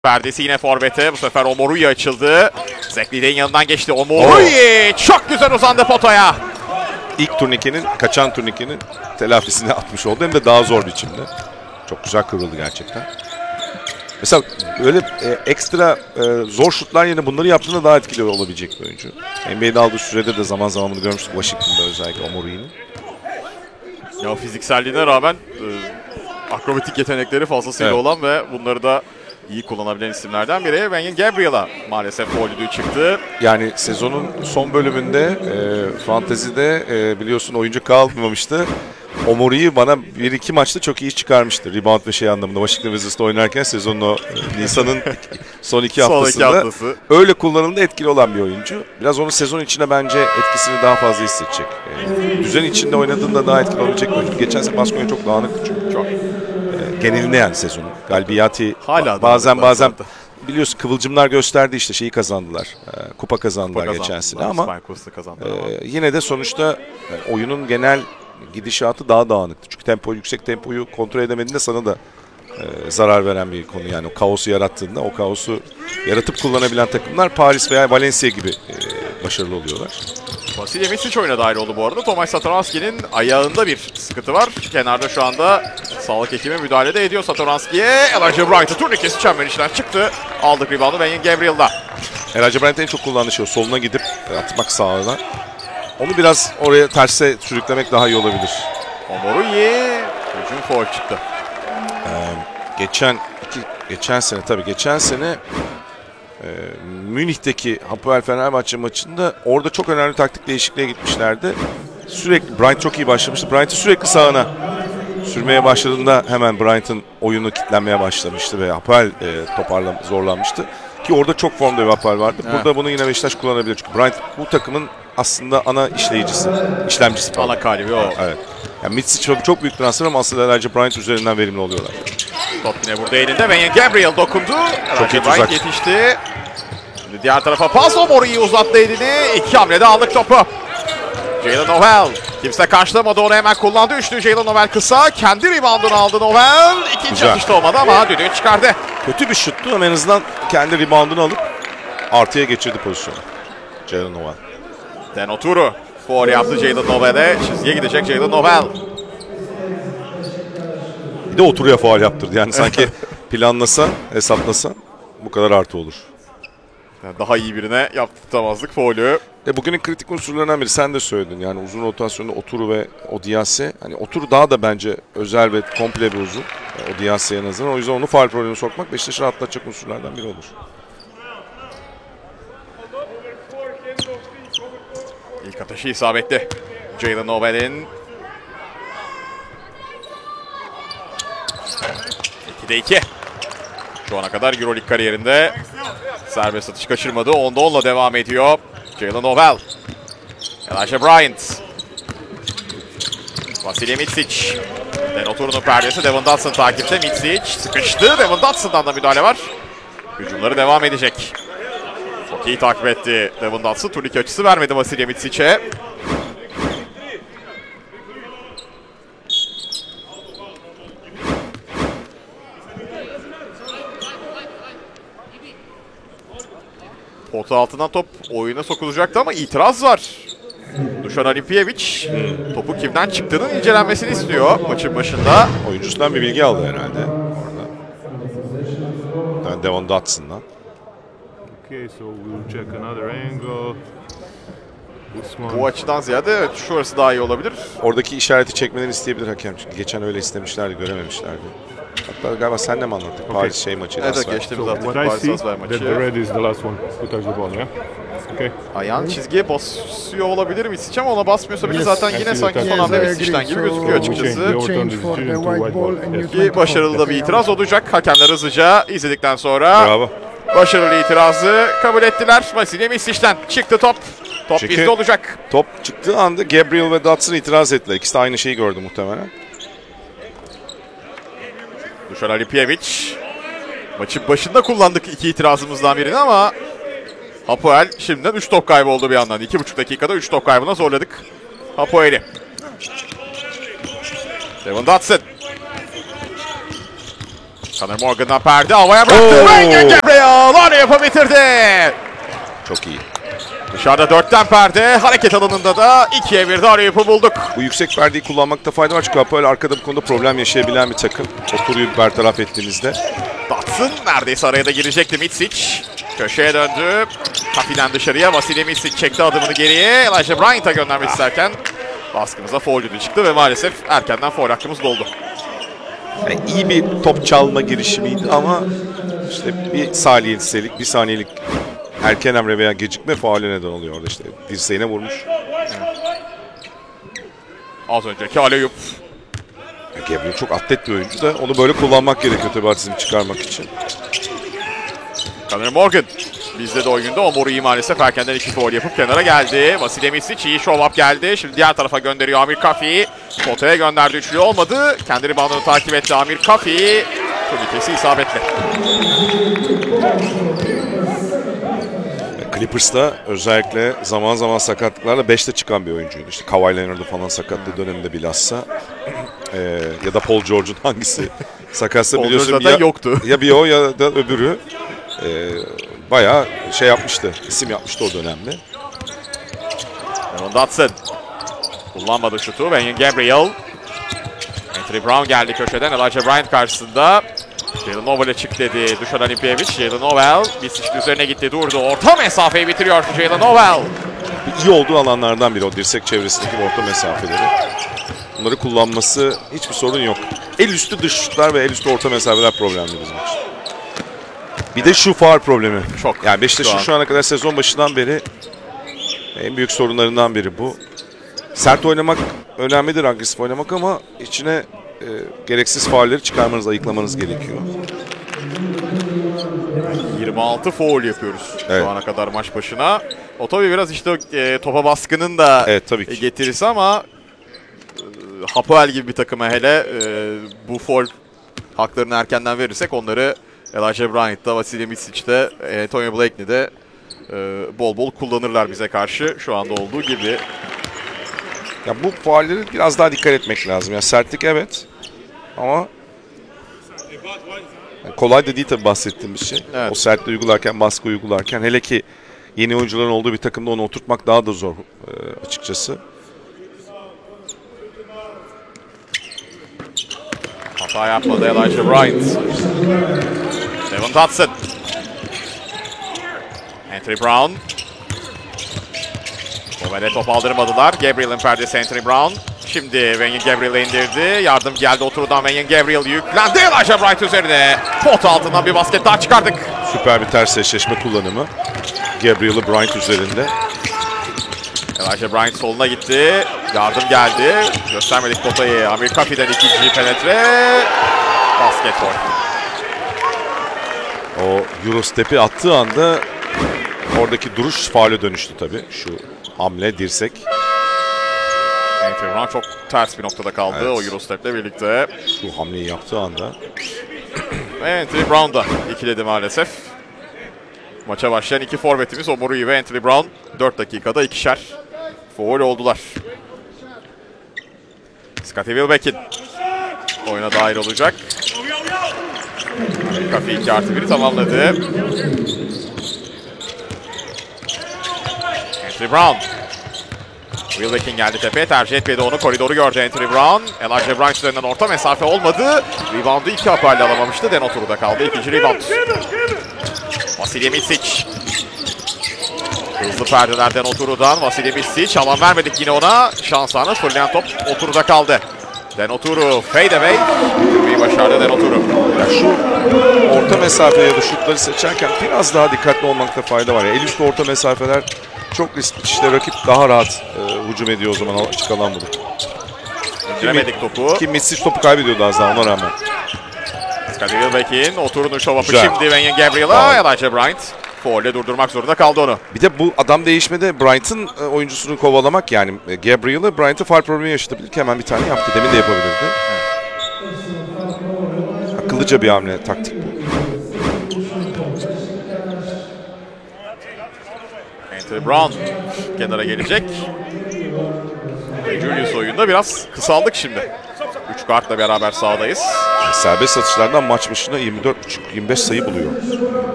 Perdesi yine forvete. Bu sefer Omoruyi açıldı. Zekli'nin yanından geçti. Omoruyi çok güzel uzandı potaya. İlk turnikenin, kaçan turnikenin telafisini atmış oldu. Hem de daha zor biçimde. Çok güzel kıvrıldı gerçekten. Mesela öyle ekstra zor şutlar yerine bunları yaptığında daha etkili olabilecek bir oyuncu. NBA'de aldığı sürede de zaman zaman bunu görmüştük. Washington'da özellikle Omoruyi'nin. Ya fizikselliğine rağmen akrobatik yetenekleri fazlasıyla olan ve bunları da iyi kullanabilen isimlerden biri. Wenyen Gabriel'a maalesef foul düdüğü çıktı. Yani sezonun son bölümünde Fantasy'de biliyorsun oyuncu kalmamıştı. Omoruyi bana 1-2 maçta çok iyi çıkarmıştı. Rebound ve şey anlamında. Washington Wizards'ta oynarken sezonun o Nisan'ın son iki haftasında öyle kullanımda etkili olan bir oyuncu. Biraz onun sezon içinde bence etkisini daha fazla hissedecek. Düzen içinde oynadığında daha etkili olabilecek bir oyuncu. Geçen sene Baskonya çok dağınıktı çünkü. Çok. Genelinde yani sezonun. Galibiyati hala bazen biliyorsun kıvılcımlar gösterdi, işte şeyi kazandılar. Kupa kazandılar geçen sene ama yine de sonuçta oyunun genel gidişatı daha dağınıktı. Çünkü yüksek tempoyu kontrol edemediğinde sana da zarar veren bir konu. Yani o kaosu yarattığında, o kaosu yaratıp kullanabilen takımlar Paris veya Valencia gibi başarılı oluyorlar. Vasilij Micic oyuna dahil oldu bu arada. Tomasz Satoranski'nin ayağında bir sıkıntı var. Kenarda şu anda sağlık hekimi müdahale de ediyor Satoranski'ye. Elijah Bryant'ı turnikesi çember içinden çıktı. Aldık reboundu Wenyen Gabriel'da. Elijah Bryant'ın en çok kullandığı şey o. Soluna gidip atmak sağına. Onu biraz oraya terse sürüklemek daha iyi olabilir. Omoruyi hücum foul çıktı. Geçen sene Münih'teki Hapoel Fenerbahçe maçında orada çok önemli taktik değişikliğe gitmişlerdi. Sürekli Bryant çok iyi başlamıştı. Bryant'ı sürekli sağına sürmeye başladığında hemen Bryant'ın oyunu kilitlenmeye başlamıştı ve Hapoel zorlanmıştı. Ki orada çok formda bir Hapoel vardı. Burada bunu yine Beşiktaş kullanabilir. Çünkü Bryant bu takımın aslında ana işlemcisi. Ana kalbi o. Evet. Yani Micic çok büyük transfer ama aslında Elijah Bryant üzerinden verimli oluyorlar. Top yine burada elinde. Wenyen Gabriel dokundu. Çok iyi Bryant yetişti. Şimdi diğer tarafa pas. Omoruyi uzattı elini. İki hamlede aldık topu. Jaylen Nowell. Kimse karşılamadı, onu hemen kullandı. Üçlü Jaylen Nowell kısa. Kendi reboundunu aldı Nowell. İkinci atışta olmadı ama düdüğü çıkardı. Kötü bir şuttu ama en azından kendi reboundunu alıp artıya geçirdi pozisyonu. Jaylen Nowell. Den Oturu. Foul yaptı Jaylen Nowell'e. Çizgiye gidecek Jaylen Nowell. Bir de Oturu'ya faul yaptırdı. Yani sanki planlasa, hesaplasa bu kadar artı olur. Yani daha iyi birine yaptırtamazdık faulü. Bugünün kritik unsurlarından biri sen de söyledin. Yani uzun rotasyonda Oturu ve Odiase. Hani Oturu daha da bence özel ve komple bir uzun. Odiase'ye nazaran. O yüzden onu faul problemine sokmak Beşiktaş'ı rahatlatacak unsurlardan biri olur. İlk atışı isabetli. Jaylen Nowell'in 2'de 2. Şu ana kadar EuroLeague kariyerinde serbest atış kaçırmadı. 10'da 10'la devam ediyor. Jaylen Nowell. Elijah Bryant. Vasilij Micic. Den Oturu'nun perdesi. Devin Dotson takipte. Micic sıkıştı. Devin Dotson'dan da müdahale var. Hücumları devam edecek. Çok iyi takip etti Devin Dotson. Turnike açısı vermedi Vasilij Micic'e. Pota altından top oyuna sokulacaktı ama itiraz var. Dušan Alipijević topu kimden çıktığının incelenmesini istiyor maçın başında. Oyuncusundan bir bilgi aldı herhalde orada. Yani Devin Dotson'dan. Bu açıdan ziyade evet, şurası daha iyi olabilir. Oradaki işareti çekmelerini isteyebilir hakem. Çünkü geçen öyle istemişlerdi, görememişlerdi. Hatta galiba senle mi anlattık? Paris maçı. Evet, geçtiğimiz haftaki Paris Asfer maçı. Ayağın çizgiye basıyor olabilir Micic ama ona basmıyorsa bile zaten yine sanki son hamle Misic'ten gibi gözüküyor açıkçası. Ki başarılı da bir itiraz olacak. Hakemler hızlıca izledikten sonra başarılı itirazı kabul ettiler. Vasilij Misic'ten çıktı top. Top bizde olacak. Top çıktığı anda Gabriel ve Dotson itiraz ettiler. İkisi de aynı şeyi gördü muhtemelen. Dušan Alipijević. Maçın başında kullandık iki itirazımızdan birini ama Hapoel şimdiden 3 top kaybı oldu bir yandan. 2,5 dakikada 3 top kaybına zorladık Hapoel'i. Devin Dotson. Conor Morgan'dan perde havaya bıraktı. Wenyen Gabriel onu yapıp bitirdi. Çok iyi. Dışarıda 4'ten perde. Hareket alanında da 2'ye 1'de arayıpı bulduk. Bu yüksek perdeyi kullanmakta fayda var çünkü Hapoel arkada bu konuda problem yaşayabilen bir takım. O turuyu bertaraf ettiğinizde. Dotson neredeyse araya da girecekti Mitsic. Köşeye döndü. Kapiden dışarıya Vasilij Mitsic çekti adımını geriye. Elijah Bryant'a göndermek isterken baskımıza foul düdüğü çıktı ve maalesef erkenden foul hakkımız doldu. Yani iyi bir top çalma girişimiydi ama işte bir saniyelik erken emre veya gecikme faule neden oluyor orada işte. Dirseğine vurmuş. Az önceki alley-oop. Gabriel çok atlet bir oyuncu da onu böyle kullanmak gerekiyor tabii atletizmi çıkarmak için. Conor Morgan. Bizde de oyunda Omori'yi maalesef erkenden 2 foul yapıp kenara geldi. Vasilij Mitsic iyi show up geldi. Şimdi diğer tarafa gönderiyor Amir Kafi. Potaya gönderdi, üçlü olmadı. Kendi reboundunu takip etti Amir Kafi. Turnikesi isabetli. Clippers'ta özellikle zaman zaman sakatlıklarla 5'te çıkan bir oyuncuydu. İşte Kawhi Leonard'ın falan sakatlığı döneminde bilhassa. Ya da Paul George'un hangisi sakatsa biliyorsun yoktu. Ya bir o ya da öbürü. Bayağı şey yapmıştı, isim yapmıştı o dönemde. Aaron Dotson kullanmadı şutu. Wenyen Gabriel. Anthony Brown geldi köşeden Elijah Bryant karşısında. Jalen Novel'e çık dedi Dušan Olimpijević. Jalen Novel Misic'in üzerine gitti, durdu. Orta mesafeyi bitiriyor Jalen Novel. İyi olduğu alanlardan biri o dirsek çevresindeki orta mesafeleri. Bunları kullanması hiçbir sorun yok. El üstü dış şutlar ve el üstü orta mesafeler problemli bizim için. Bir de şu faul problemi. Çok. Yani Beşiktaş'ın şu ana kadar sezon başından beri en büyük sorunlarından biri bu. Sert oynamak önemlidir, agresif oynamak ama içine gereksiz faulleri çıkarmanız, ayıklamanız gerekiyor. 26 foul yapıyoruz evet. Şu ana kadar maç başına. O tabii biraz işte topa baskının da evet, tabii ki. getirisi ama Hapoel gibi bir takıma hele bu foul haklarını erkenden verirsek onları Elijah Bryant'da, Vasilij Misic'de, Antonio Blakeney'de bol bol kullanırlar bize karşı şu anda olduğu gibi. Ya bu faulleri biraz daha dikkat etmek lazım. Yani sertlik evet ama yani kolay da değil tabii bahsettiğim bir şey. Evet. O sertliği uygularken, baskı uygularken hele ki yeni oyuncuların olduğu bir takımda onu oturtmak daha da zor açıkçası. Hata yapmadı Elijah Bryant. Devin Dotson. Anthony Brown. Novel'e top aldırmadılar. Gabriel'in perdesi Anthony Brown. Şimdi Wenyen Gabriel'e indirdi. Yardım geldi oturudan Wenyen Gabriel yüklendi. Elijah Bryant üzerine. Pot altından bir basket daha çıkardık. Süper bir ters eşleşme kullanımı. Gabriel'ı Bryant üzerinde. Elijah Bryant soluna gitti. Yardım geldi. Göstermedik potayı. Amir Kafi'den ikinci penetre. Basketbol. O Eurostep'i attığı anda oradaki duruş faule dönüştü tabii. Şu hamle, dirsek. Anthony Brown çok ters bir noktada kaldı evet. o Eurostep'le birlikte. Şu hamleyi yaptığı anda. Anthony Brown da ikiledi maalesef. Maça başlayan iki forvetimiz Omori ve Anthony Brown 4 dakikada ikişer foul oldular. Scottie Wilbeck'in oyuna dahil olacak. Kafi 2+1'i tamamladı. Anthony Brown. Wilbeck'in geldi tepeye, tercih etmedi onu, koridoru gördü Anthony Brown. Elijah Bryant üzerinden orta mesafe olmadı. Reboundu iki Hapoel'le alamamıştı. Denoturu'da kaldı. İkinci rebound. Vasilij Micic. Hızlı perdelerden Oturu'dan Vasilij Micic. Alan vermedik yine ona. Şans anı. Fırlayan top Oturu'da kaldı. Denoturu fade away. Kırmayı başardı Denoturu. Ya şu orta mesafe ya da şutları seçerken biraz daha dikkatli olmakta fayda var. El üstü orta mesafeler çok riskli. İşte rakip daha rahat hücum ediyor o zaman açık alan bulup. İndiremedik topu. Ki Micic topu kaybediyordu az daha ona rağmen. Scottie Wilbeck'in Oturu'nun show-up'ı şimdi Wenyen Gabriel'a. Elijah Bryant foul'le durdurmak zorunda kaldı onu. Bir de bu adam değişmede Bryant'ın oyuncusunu kovalamak yani Gabriel'ı Bryant'ı faul problemi yaşatabilir ki hemen bir tane yaptı. Demin de yapabilirdi. Akıllıca bir hamle, taktik bu. Anthony Brown kenara gelecek. Julius oyunda biraz kısaldık şimdi. Guard'la beraber sahadayız. Serbest atışlardan maç başına 24,5-25 sayı buluyor.